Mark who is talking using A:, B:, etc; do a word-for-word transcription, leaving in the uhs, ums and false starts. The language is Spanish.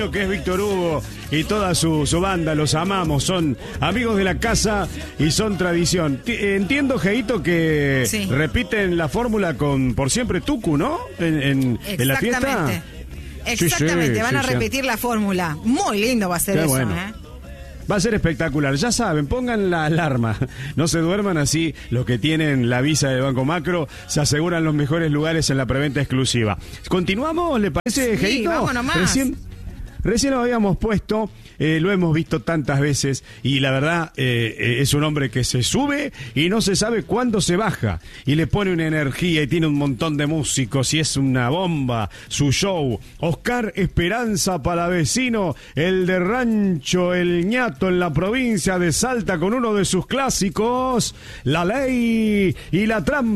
A: lo que es Víctor Hugo y toda su, su banda, los amamos, son amigos de la casa y son tradición. T- entiendo, Geito, que
B: Sí.
A: repiten la fórmula con Por Siempre Tucu, ¿no? En, en, en la fiesta.
B: Exactamente. Exactamente,
A: Sí, sí,
B: van
A: sí,
B: a
A: sí.
B: repetir la fórmula. Muy lindo va a ser
A: Qué
B: eso,
A: bueno.
B: ¿eh?
A: Va a ser espectacular, ya saben, pongan la alarma, no se duerman así, los que tienen la visa de Banco Macro se aseguran los mejores lugares en la preventa exclusiva. ¿Continuamos, le parece,
B: Sí,
A: Geito?
B: vamos nomás.
A: Recién, recién lo habíamos puesto, eh, lo hemos visto tantas veces y la verdad eh, eh, es un hombre que se sube y no se sabe cuándo se baja y le pone una energía y tiene un montón de músicos y es una bomba su show. Oscar Esperanza Palavecino, el de Rancho El Ñato en la provincia de Salta con uno de sus clásicos, La Ley y la Trampa.